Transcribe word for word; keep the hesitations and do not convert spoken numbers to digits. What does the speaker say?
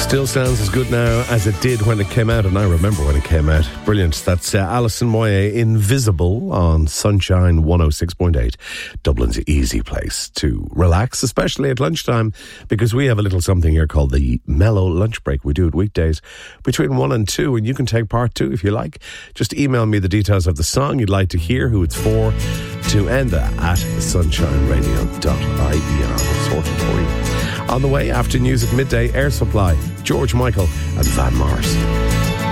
Still sounds as good now as it did when it came out, and I remember when it came out. Brilliant. That's uh, Alison Moyet, Invisible, on Sunshine one oh six point eight. Dublin's easy place to relax, especially at lunchtime, because we have a little something here called the Mellow Lunch Break. We do it weekdays between one and two, and you can take part too if you like. Just email me the details of the song you'd like to hear, who it's for, to Enda at sunshine radio dot I E, and I'll sort it for you. On the way, after news at midday, Air Supply, George Michael and Van Morrison.